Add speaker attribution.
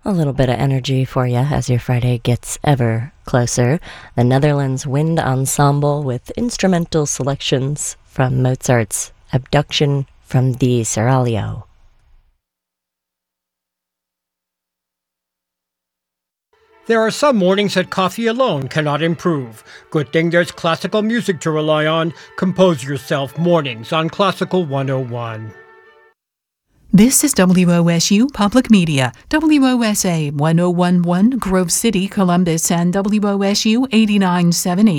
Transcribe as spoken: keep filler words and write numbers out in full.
Speaker 1: A little bit of energy for you as your Friday gets ever closer. The Netherlands Wind Ensemble with instrumental selections from Mozart's Abduction from the Seraglio.
Speaker 2: There are some mornings that coffee alone cannot improve. Good thing there's classical music to rely on. Compose yourself mornings on Classical one oh one.
Speaker 3: This is W O S U Public Media, W O S A one oh one point one Grove City, Columbus, and W O S U eighty-nine point seven